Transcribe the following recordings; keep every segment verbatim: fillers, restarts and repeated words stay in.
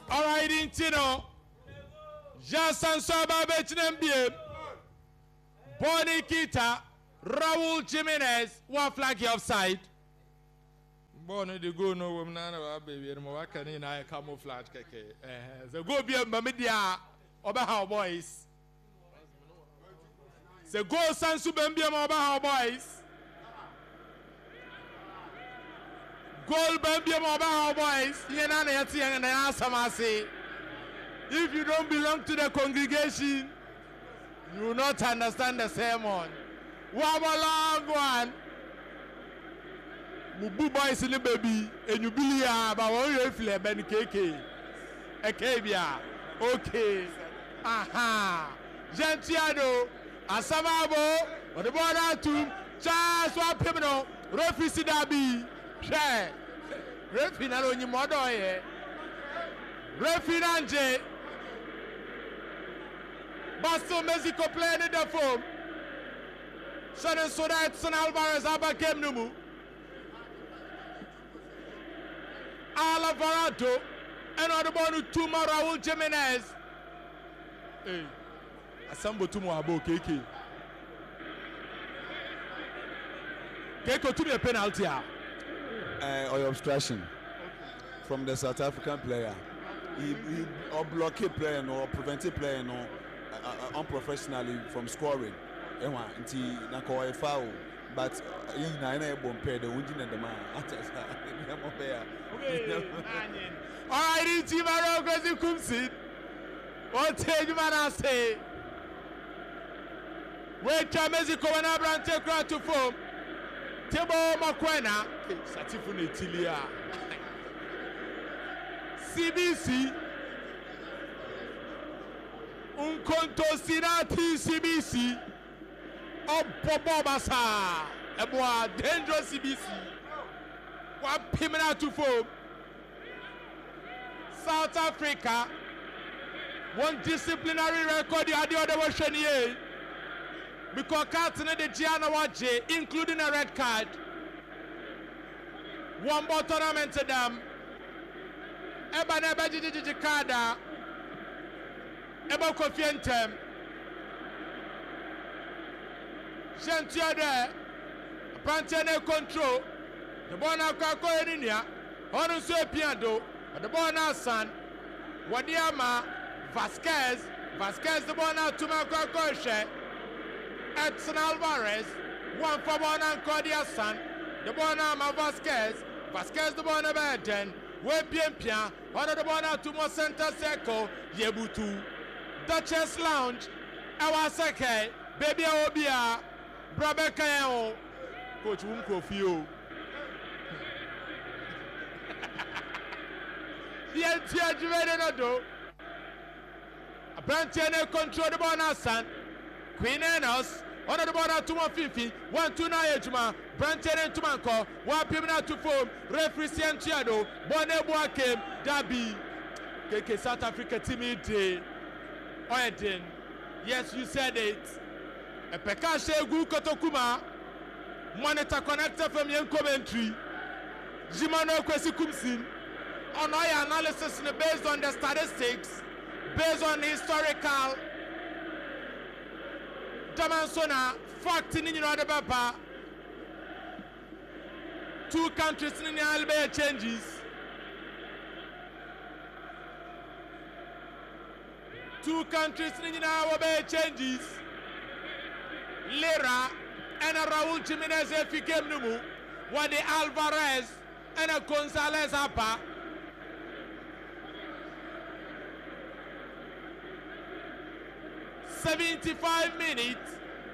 All right, Intino. Jason Saba Betnambie. Bonnie Kita. Raul Jimenez. One flag offside. Bonnie the go no woman baby and Mawakani and I camouflage keke. The go be a Mamidia Obaha boys. The go San Subambia Obaha boys. Goal Bambia Obaha boys. Yenana Yati and Asamasi. If you don't belong to the congregation, you will not understand the sermon. One more long one. Mubu boys in the baby, and you believe about what you feel about the cake. Ekebia. Okay. Aha. Gentiano. Asamabo. Or the border to Charles Wapimino. Refi Sidabi. Share. Refi Naloni Modoye. Refi Nanje. Basto Mexico playing in the foam. Shannon Soda Edson Alvarez Abba Kem Numu. Alvarado and on the ball to Raul Jimenez. Hey, Asambo to Moabo Keke. Keke to be a penalty. Uh, or obstruction from the South African player. He, he or blockade player no, or preventive player no, uh, uh, unprofessionally from scoring. Ewa nti na ko foul, but you na na e bompe the win the man. All right, it's Maro Gozi Kumsit. What take you man say? Wait, Mexico and Abraham take right to form. Tebo Makwena, Satifune Tilia. C B C. Unkonto Sinati C B C. Oh, Bobo Basa. A boy dangerous C B C. One pimena to form. South Africa. One disciplinary record the other version here. Because Carton the Gianna Waje, including a red card. One more tournament to them. Eba neba jiji kada. Eba Kofientem. Gentiade. Pantene control. The ball now kako eninia. Onu so piando. The ball now son. Wadiama. Vasquez. Vasquez the ball now to my kako. Edson Alvarez, one for one and Cordia San, the Bonama Vasquez, Vasquez the Bonama ten, Webiempia, one of the Bona to more center circle, Yebutu, Duchess Lounge, Awaseke, Baby Obia, Brabekao, Coach Wunko Fio. Yes, yes, you ready to do. A branch control the Bona San. Queen Enos, one of the border two one fifty, one two nine Ejuma, Branton and Tumanko, one Pimina to foam, referee Santiago, Bonne came, Dabi, K K South Africa team day. Oyeden, yes, you said it. A Pekashe Gu Kotokuma, monitor connector from Young Coventry, Jimano Kwesikumsin, on our analysis based on the statistics, based on the historical. Jamansona, fact in the Papa. Two countries in the Albert changes. Two countries in the Albert changes. Lira and a Raul Jimenez if he came to move. What the Alvarez and a Gonzalez Apa. seventy-five minutes.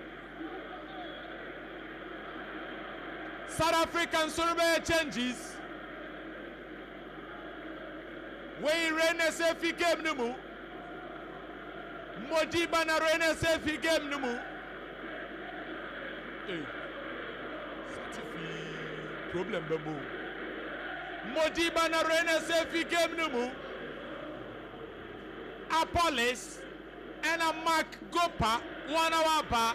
South African survey changes. We Rene Sefi game numu. Modiba na Rene Sefi game numu. Hey. Satifi problem babo. Modiba na Rene Sefi game numu. Apolis. And a Mark Gopa, one hour bar.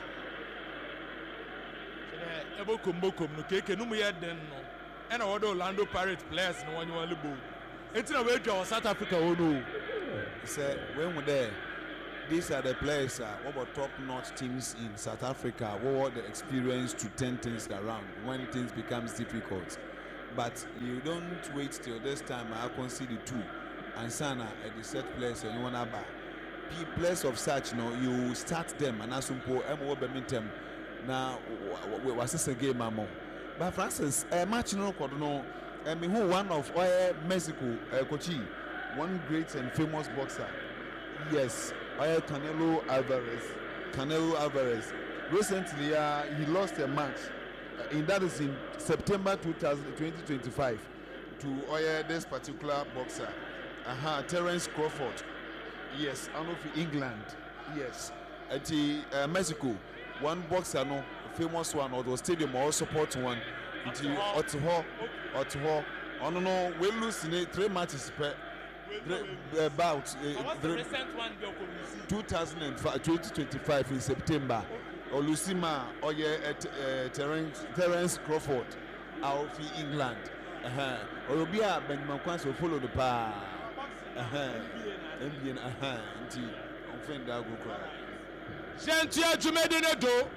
Ebo Kumbo Kumnuke, Numu Yadden, and a Orlando Pirates players no one you want to book. It's not where to South Africa. Oh no. Say when we're there, these are the players. Uh, what about top-notch teams in South Africa? What were the experience to turn things around when things becomes difficult? But you don't wait till this time. I concede two, and Sana at the set players and one other. Players of such, you know, you start them and as simple. I'm over Birmingham. Now, was this a game, Mamo? But Francis, a match no no. I mean, who one of uh, Mexico, uh, Kochi, one great and famous boxer. Yes, uh, Canelo Alvarez. Canelo Alvarez. Recently, uh, he lost a match. Uh, in that is in September twenty twenty-five to uh, this particular boxer, uh-huh, Terence Crawford. Yes, I know for England. Yes, at uh, Mexico, one boxer, no, famous one, or the stadium or support one. Until Ottawa, Ottawa. I don't know. We lose in three matches per about two thousand five, twenty twenty-five in September. Olusima, or yeah, at Terence Terence Crawford, out in England. Uh-huh. Or be a Benjamin Kwanso follow the pa. Uh-huh. Indian, uh-huh. Until on friend that go cry. Gentia Jumedenedo.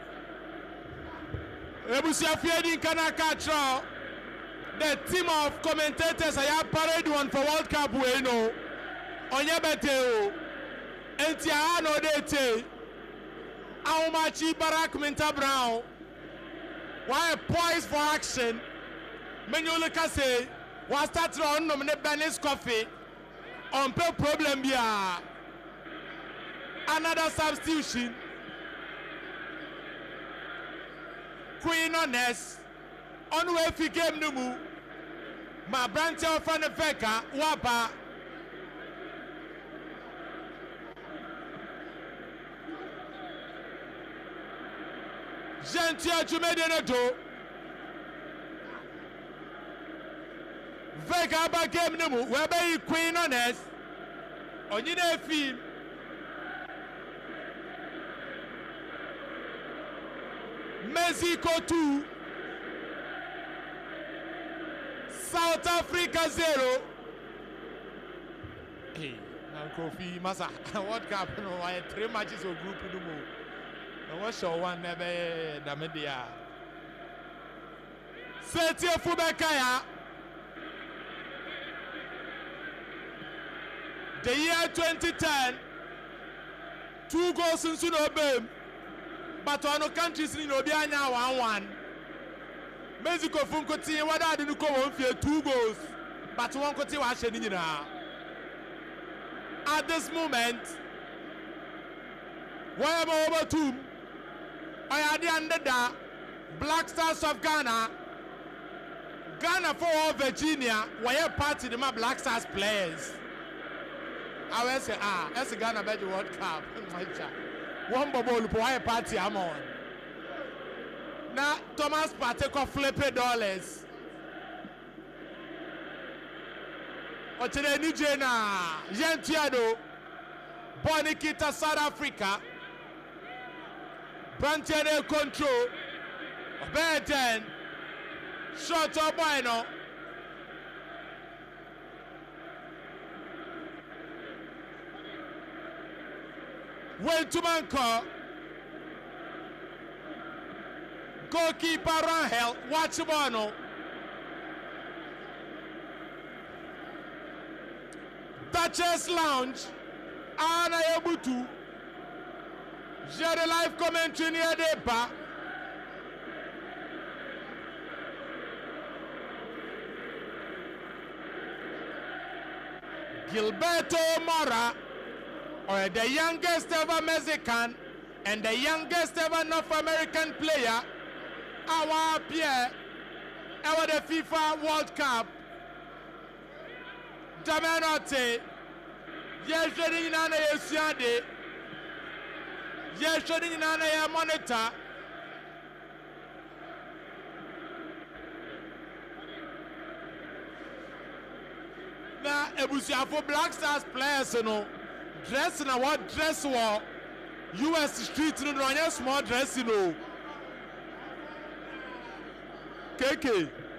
Ebusia Fiedi Kanaka, the team of commentators I have parade one for World Cup we know. Onyebete Entia no dete. Aumachi Barack Minta Brown. Why poised for action? Menyoleka say was start on nominate Benis Coffee. On pay problem bia. Another substitution. Queen Honest on way fi game numu ma branch of an feka wapa Gentia Jumedenedo Vega ba game numu where be Queen Honest onyine fi Mexico two, South Africa zero. Hey, now Kofi Masa, World Cup, you know, I had three matches of group in the move. I was sure one never the media. Setia Fubekaya. The year twenty ten, two goals in Sunobem. But on the countries in Obianya one one. Mexico Funko team, what I didn't go on for two goals. But one could see what now. At this moment, where am I over to? I had the under the Black Stars of Ghana. Ghana for all Virginia, where party the Black Stars players. I will say, ah, that's the Ghana Beji World Cup. One bubble why party I'm on. Now Thomas Partey flip dollars. Or today Nijena, Gentiado, Bonikita South Africa, Brantene control, Berten, short up bueno. Went to Manco. Goalkeeper Rahel, watch Bono. Duchess Lounge, Anna Yabutu. J'ai the live commentary near the bar. Gilberto Mora. Or the youngest ever Mexican and the youngest ever North American player, our Pierre, our the FIFA World Cup. Jamanote, yes, showing in an Asiade, yes, showing in an monitor. Now, Ebusia for Black Stars players, you know. Dress na what dress war U S street no no small dress you know. K K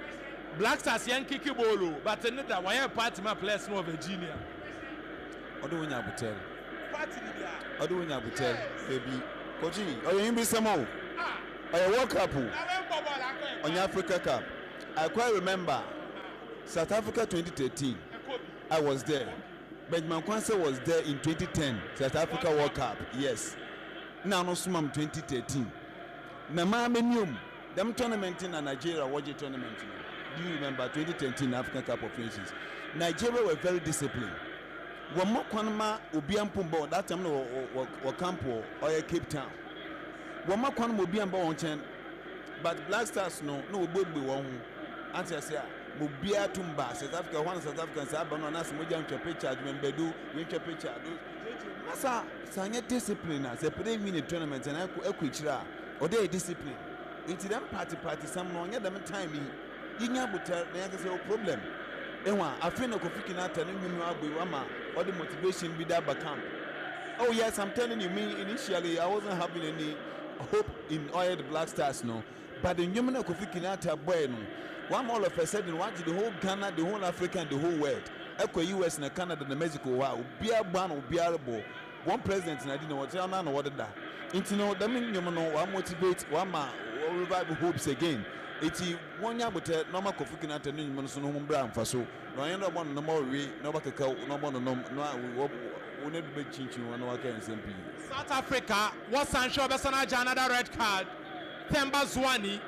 Black Stars yan kiki bolo but nida why party ma players no Virginia Odo wonya butel party ni dia Odo wonya butel ebi Koji oyo yimbi samo ah oyo World Cup on Africa Cup. I quite remember South Africa twenty thirteen. I was there. Benjamin Kwanse was there in twenty ten South Africa World Cup. Yes. Now no sumam twenty thirteen. Na ma menium them tournament in Nigeria Waje tournament. Do you remember twenty thirteen African Cup of Nations? Nigeria were very disciplined. One more kwanma obiampumbo that time no wa campo or Cape Town. One more kwanma obiamba on chen. But Black Stars no no both be one. Answer say Mobia Tumba South Africa one South African say no na some jam picture membedu we picture do. Masa sanya discipline as a play mini tournament and equichira or they discipline. Into them party party some no nya them time yi nya butel na nya say problem. Enwa afei na Kofi Kinata no nwunu agbe ama all the motivation be that back camp. Oh yes, I'm telling you, me initially I wasn't having any hope in all the Black Stars no. But the human Kofi Kinata boy no, one all of a sudden wanted the whole Ghana, the whole Africa, and the whole world. Echo U S and Canada and Mexico. Wow, be a ban or be a bo. One president and I didn't know what I'm not what that. Into no, that means you know one motivate one man revive hopes again. It's one year but normal Kofi Kinata no man so no brown for so. No I end up one no more way, no back no more no no we need to be changing one worker in Saint South Africa was Sancho Besana another red card. Themba Zwane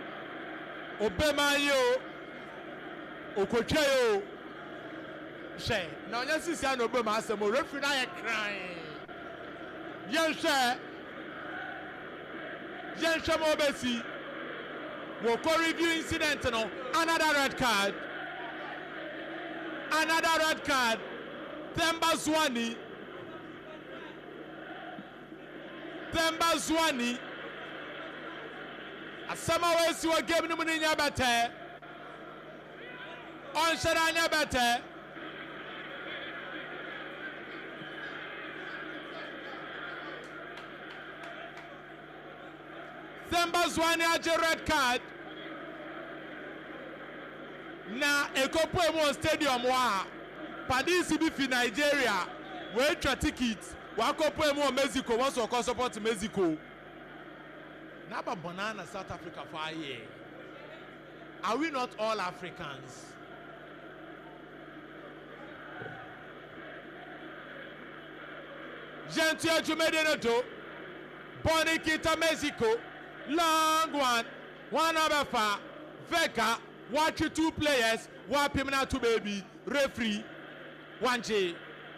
Obemayo Okocheyo She now you see say no Obema asem referee na ye crying yen she yen she mo besi wo ko review incident no another red card another red card Themba Zwane Themba Zwane Asama we si wa game ni mu nya bete on shara nya bete Themba Zwane aje red card na Ekopo Emo Stadium wa Padisi bi fi Nigeria we twa ticket wa Ekopo Emo Mexico won so ko support Mexico. Naba banana South Africa for a year. Are we not all Africans? Gentia Jumedenoto, Bonnie Kita Mexico, long one, one number far, Veka, watch two players, one Pimina two baby, referee, one J.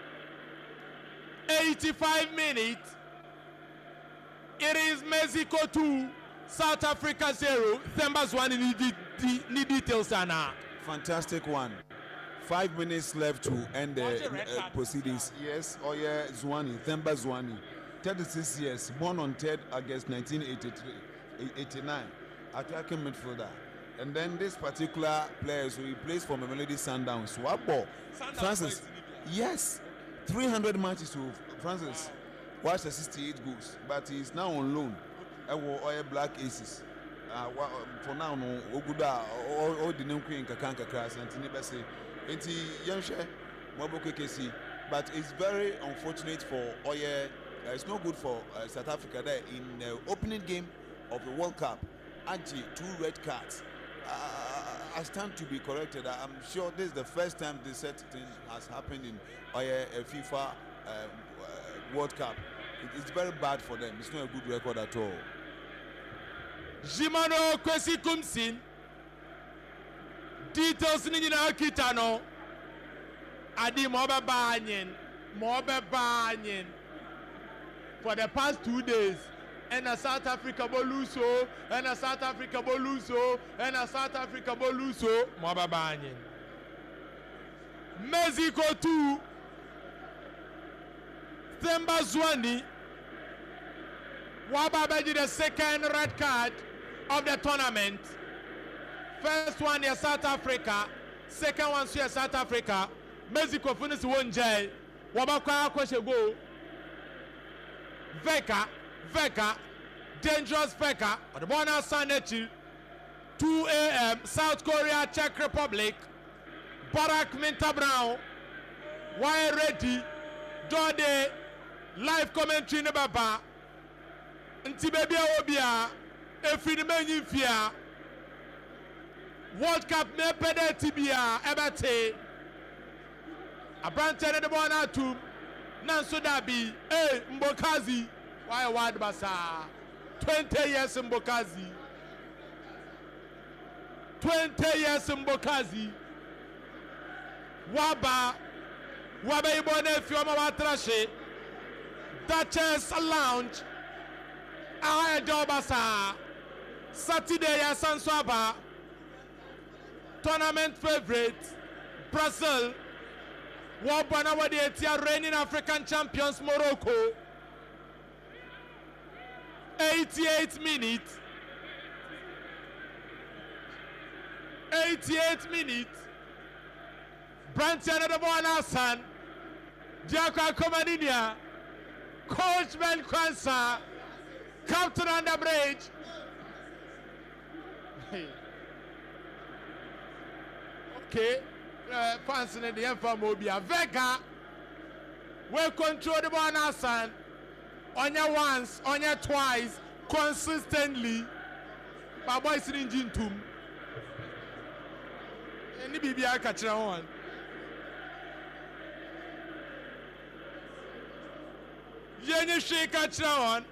eighty-five minutes. It is Mexico two, South Africa zero. Themba Zwane need, need details now. Fantastic one. Five minutes left to end the uh, proceedings. Yes, oh yeah, Zwane, Themba Zwane, thirty-six years, born on third August nineteen eighty-nine, attacking midfielder. And then this particular player, so he plays for Mamelodi Sundowns. Swabo, Francis, yes, three hundred matches to Francis. Watch the sixty-eight goals, but he's now on loan. I will oil Black Aces. Uh, for now, no, Oguda, all the new queen Kakanka class, and Tinibase, Enti Yanshe, Moboko K C. But it's very unfortunate for Oye. Uh, it's not good for uh, South Africa there in the opening game of the World Cup. Actually, two red cards. Uh, I stand to be corrected. I'm sure this is the first time this set thing has happened in Oye uh, FIFA um, uh, World Cup. It's very bad for them. It's not a good record at all. Jimano Kwesi Kumsin. Details ni na kitano. Adi mobe banyin. Mobe banyin. For the past two days. And a South Africa boluso. And a South Africa boluso. And a South Africa boluso. Mobe banyin. Mexico two. Themba Zwane. Wababeji the second red card of the tournament. First one is South Africa. Second one is South Africa. Mexico finished one J. Wabakwa kweshe go. Veka, Veka, dangerous Veka. The ball now signed two a.m. South Korea, Czech Republic. Barack Minta Brown. Why ready? Dode live commentary ne baba. Nti baby obia. Efi ni menyi fia. World Cup me pede tibia ebate. Abrante ne de bona tum. Nanso dabi. Eh Mbokazi. Why wide basa? twenty years Mbokazi. twenty years Mbokazi. Waba. Waba ibone fioma watrashe. Duchess Lounge. Awa Jobasa. Saturday ya Sanswaba. Tournament favorite. Brazil. Wabana Wadiatia reigning African champions Morocco. eighty-eight minutes. eighty-eight minutes. Brantian de Bonasan. Diaka Komaninia. Coach Ben Kwanzaa. Captain on the bridge. Okay. Uh, fans in the Emperor Mobia. Vega. We control the Bonasan. On your once, on your twice, consistently. But boys in Jintum. Any B B I catch one. Jenny Shake catch one.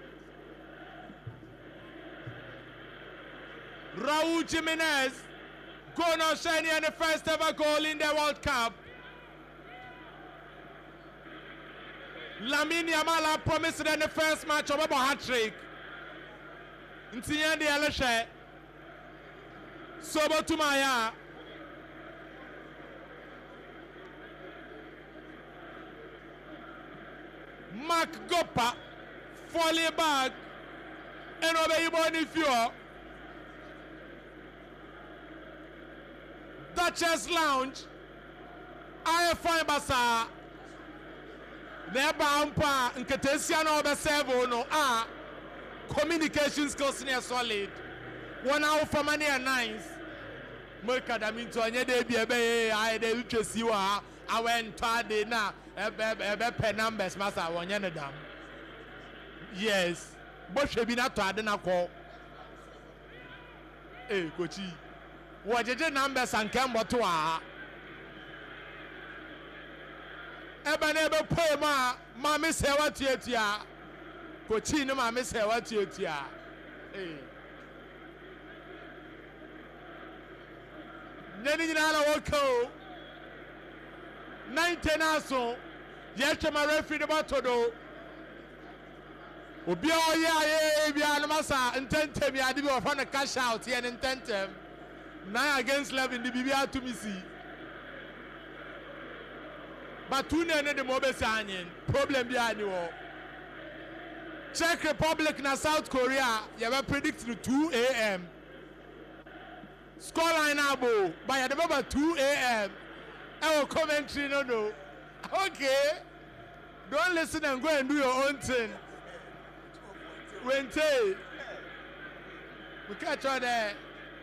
Raul Jimenez gonna shine in the first ever goal in the World Cup. Lamine Yamal promised in the first match of a hat-trick. Ntiyendi Aleshe. Sobo Tumaya. Mark Gopa. Falling back. And obey Iboni Fio. Duchess Lounge. I find Basa. Never ampa Nketesia no be serve no ah communication skills near solid. One hour for money and nines. Make academy to anya de bi ebe I de utwesi wa awen twade na ebe pe numbers masa wonye ne dam. Yes. Bo hwe bi na twade na ko. Eh kochi. Wo jeje numbers ankem boto a. Ebe na ebe poem a mama se watietia kochi no mama se watietia eh nani nyina na woko ninety na so yeche ma referee de batodo obi oye aye bia no masa intentem ya de bi ofa na cash out ye intentem nine against eleven di bibia to me see. But two ne the mobile signing problem behind you. Czech Republic na South Korea, you were predicting two a.m. Scoreline abo by the number two a.m. Our commentary no no. Okay. Don't listen and go and do your own thing. Wente. We catch on there.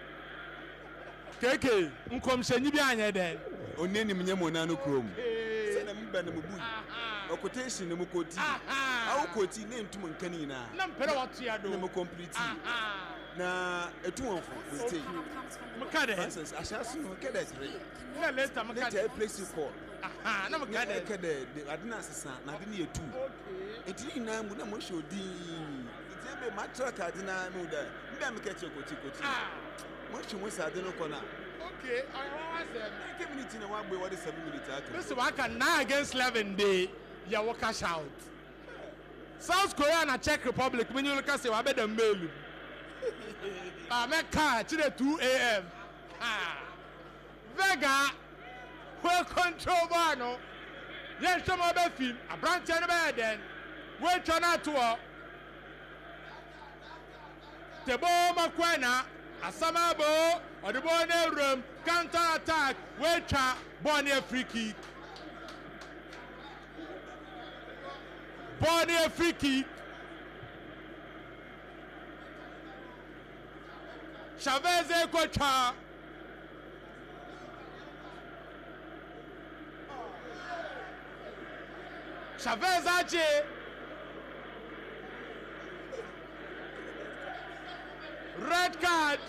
Keke, nkom shenyi bi anya den. Oneni mnyemo na no krom. Na mba na mubu okotation na mukoti awu koti na ntum nkani na na mpere watu ya do na mu complete na etu wonfo stay mukade francis ashasu no kede three na later mukade later place you call aha na mukade kede de adina sesa na adina yetu okay etini na mu na mo shodi itebe matra kadina no da mba mkeche koti koti mo chimu sa adino kona. Okay, I was there. Eight minutes in a one way. What is seven minutes? This is what nine against eleven day. You walk cash out. South Korea and Czech Republic. When you look at say, I better mail you. I make car till two a.m. Ah, Vega, who control Bano? Yes, some of the film. A branch and a bed then. Wait on that tour. Tebo Makwena. Asamabo, or the ball in room, counter attack, waiter, Bonnie free kick. Bonnie free kick. Chavez Ekwacha. Chavez Ache. Red card.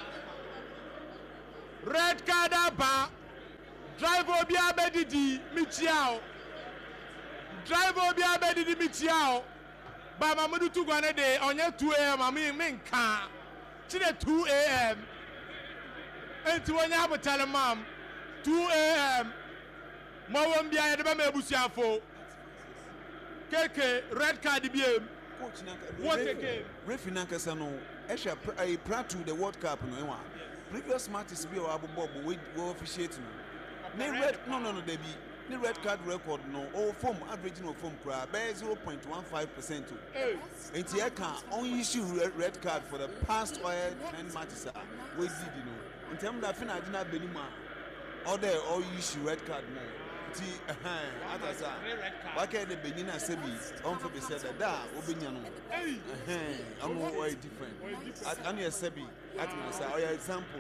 Red card aba. Drive obi abedidi Michiao. Drive obi abedidi Michiao. Ba Mamadou Tugwane de onye two a m ami minka. Chide two a m Enti wonya abotale mam two a m Mo won bia ye de ba mebusuafo. Keke red card biem. Coach Nanka. What a game. Referee Nanka no ehwe a prior to the World Cup no enwa. Previous matches bi o abobo we officiate no. Ne red no no no dey be. The red card record no all form average no form cry by zero point one five percent. And here can only issue red card for the past ten matches we did you know. In terms of final dinner benima or there all issue red card no. Ti eh atasa. Why can the Benin Sebi on for be said that da obinya no. Eh am why different. And your Sebi at my example.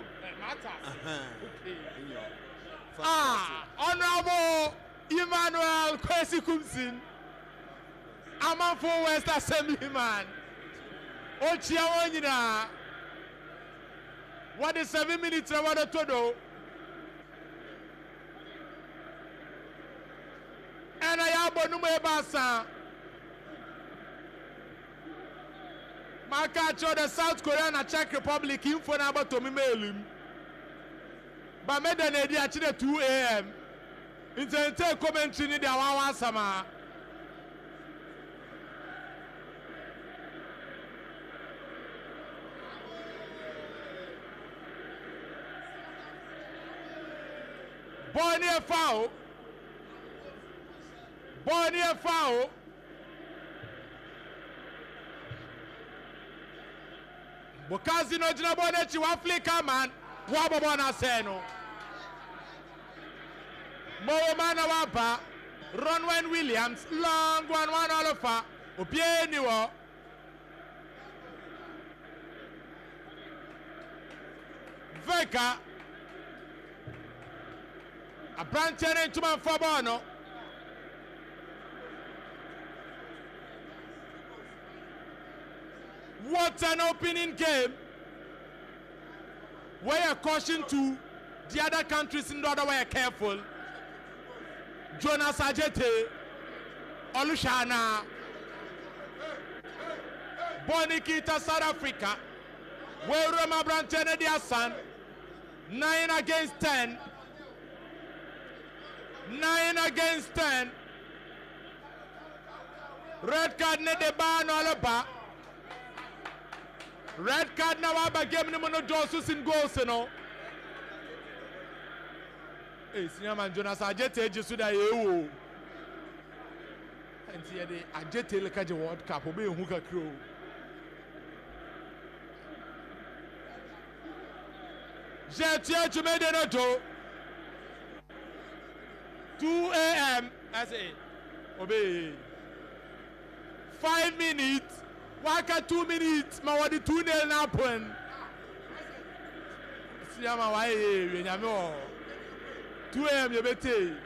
Ah, Honorable Emmanuel Kwesi Kumsin, Amanfo West Assemblyman, Ochia Wanyina. What is seven minutes? I want to do. And I have a number basa. Makacho the South Korean and Czech Republic info number to me mail him. But me den edi achire two a m Intente commentary ni dia wawa sama. Boy near foul. Boy near foul. Bokazi no jina boy nechi wa flicker man. Wababona Seno Moomana Wapa Ronwen Williams long one one alofa Opieniwo Veka a branch into man Fabono what an opening game. Where a caution to the other countries in the other way careful. Jonas Ajete, Olushana, Bonikita, South Africa, where Roma Brantene Diasan, nine against ten, nine against ten. Red card ne de ban all. Red card now about game no no Josus in goals no. Eh senior man Jonas Ajete Jesu da yewo. Enti ye de Ajete le ka je World Cup obe ehu kakro. Jetia Chumede no to. two a m That's it. Obey. Five minutes. Waka two minutes, ma wadi two nil na point. Siyama wa ye nyame o. two a m yebete.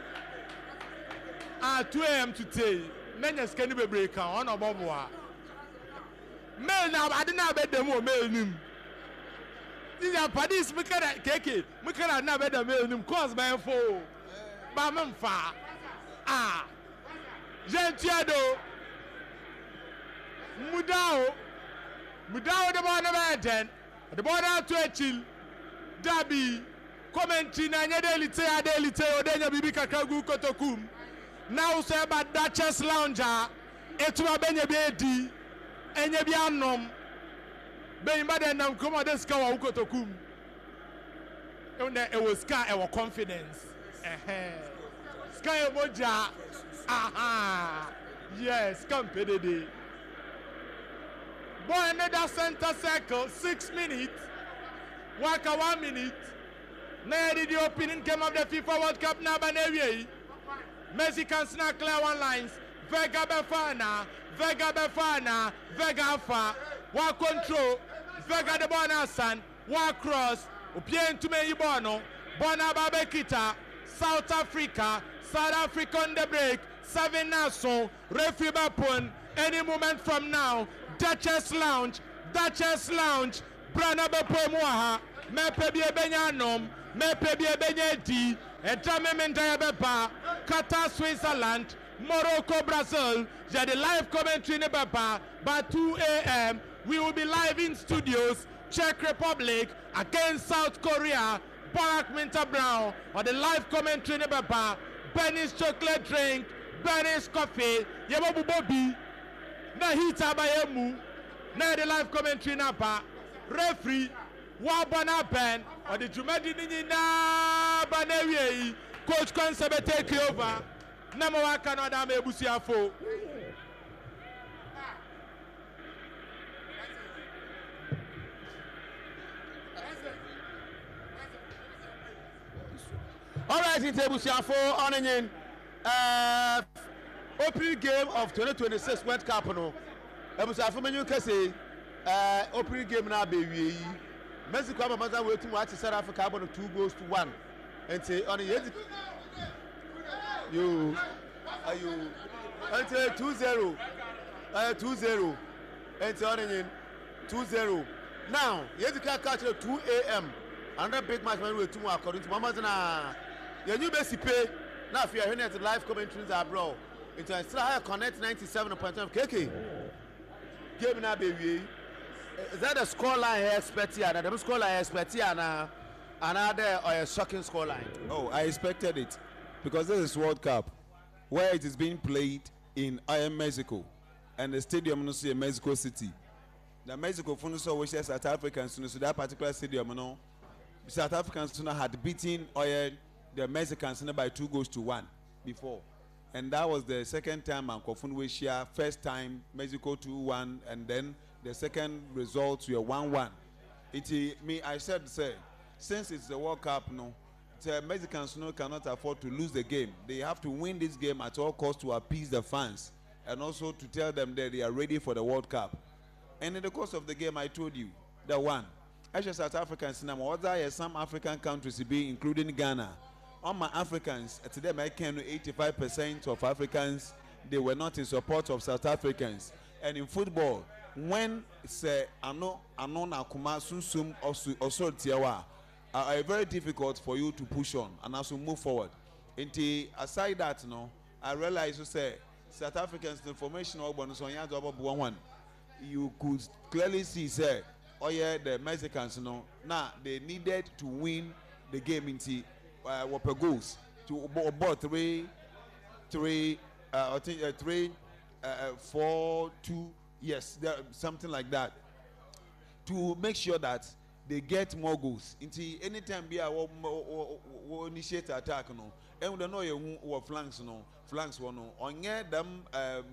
Ah two a m today. Menya skani be break on obobo a. Mail na ade na be dem o mail nim. These are parties me kara keke, me kara na be dem mail nim cause by fo. Ba memfa. Ah. Gentiado. Mudao, Mudao the ball number ten, the ball out to a chill, Dabi, commenting na daily tay, daily tay, or then you be Kakagu Kotokum. Now say about Duchess Lounger, Etua Benyabedi, and Yabianom, Ben Baden and Comodeska Kotokum. And it was Sky our confidence. Sky Moja, aha, yes, come Pedede. Boy, another center circle, six minutes. Waka one minute. Now the opening game of the FIFA World Cup now by Nevi. Messi can snack clear one lines. Vega Befana, Vega Befana, Vega Fa. One control. Vega the Bonasan. one cross opie ntume yi ball no ball na ba be kita South Africa South Africa on the break seven naso referee bapon any moment from now Duchess Lounge Duchess Lounge brana bepo mu ha mepe bi ebenya nom mepe bi ebenya di etame mentaya bepa Qatar Switzerland Morocco Brazil yeah, the live commentary in Bapa by two a m we will be live in studios Czech Republic against South Korea Barack Minter Brown or the live commentary in Bapa Benny's chocolate drink Benny's coffee Yebobu Bobby na hita bayemu na the live commentary na pa referee wa bona ben or the Jumedi ni na banewi coach Konsebe take over na mo wa Canada me busiafo all right in busiafo on uh opening game of twenty twenty-six World Cup no ebusiafo menyu kase uh opening game na be wi Mexico abamaza we to watch South Africa about two goals to one and say on the you are you until two zero uh two zero and say on two zero now you can catch at two a m another big match when we two according to mama na you new basic pay now if you are hearing the live commentaries abroad it's still higher connect ninety-seven point five K K game na be is that the score line here expect here the score line expect here na another or a shocking score line? Oh, I expected it because this is World Cup where it is being played in I am Mexico and the stadium is in Mexico City. The Mexico Funso which is South Africans so that particular stadium no South Africans had beaten the Mexicans by two goals to one before. And that was the second time and Kofun share first time Mexico two one and then the second results were one one. It me I said say since it's the World Cup no the Mexicans no cannot afford to lose the game. They have to win this game at all costs to appease the fans and also to tell them that they are ready for the World Cup. And in the course of the game I told you that one actually South Africans now other some African countries be including Ghana. All my Africans, today I can eighty-five percent of Africans, they were not in support of South Africans. And in football, when say ano ano na kuma sunsum also tiawa, are very difficult for you to push on and also move forward. Until aside that, no, I realize you say South Africans the formation of one, you could clearly see say, oh yeah, the Mexicans, no, now they needed to win the game into. Uh, what goals to about three, three, uh, I think uh, three, uh, four, two, yes, there, something like that. To make sure that they get more goals. Until anytime we are initiate attack, no, and we don't know your flanks, no, flanks, no, on them,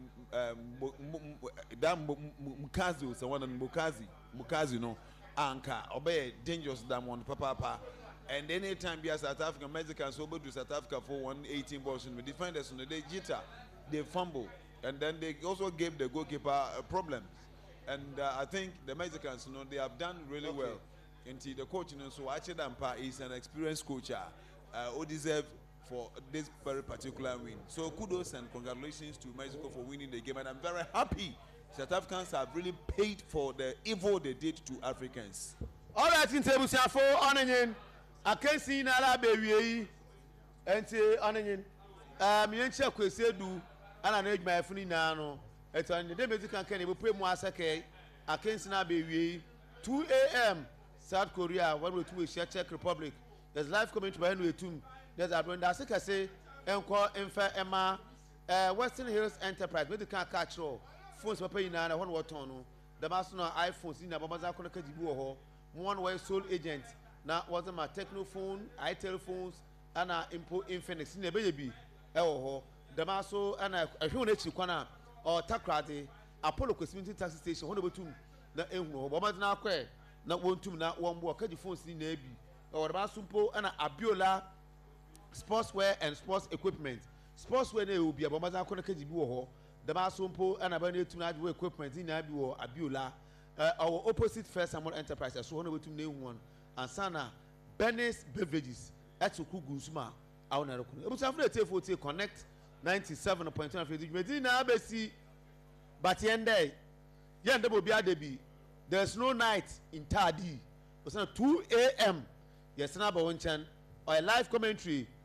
them Mukazi, so one Mukazi, Mukazi, no, anka obey dangerous them one papa. And anytime we are South African, Mexicans over to South Africa for one eighteen balls in the defenders, they jitter, they fumble, and then they also gave the goalkeeper a problem. And uh, I think the Mexicans, you know, they have done really okay. well. Until the coach, you know, so Achidampa is an experienced coach, uh, who deserve for this very particular win. So kudos and congratulations to Mexico for winning the game, and I'm very happy. South Africans have really paid for the evil they did to Africans. All right, in table for onion. I can't see Nala baby and say onion. Um, you check with Sedu and I need my funny nano. It's on the Mexican can you put more sake. I can't see na baby two a m South Korea, one way two Czech Republic. There's live comment by Henry Tum. There's a brand I say, Enquire Infa Emma, uh, Western Hills Enterprise, medical catch all. Phones were paying nine, one water. The master iPhones in a Bamaza Konakajibu, one way sole agent. Now, wasn't my techno phone, I telephones, and I import Infinix in a baby. Oh, the maso and a human Chikwana or Takrati, Apollo Cosmetic Taxi Station, one over two, the Engo, Bomas now quay, not one two, not one more, catch your phones in Navy, or the Masumpo and Abiola sportswear and sports equipment. Sportswear will be a Bomaza Konakajibu, the Masumpo and Abandoned to equipment in Abu Abiola. uh, our opposite First Samuel Enterprises so one way to name one and sana Benny's beverages at Kugusma our Naruku. It was after the forty connect ninety-seven point one fifty Medina Abesi but yende yende Bobia Debi. There's no night in Tadi. It was two A M Yes, na ba one chan or a live commentary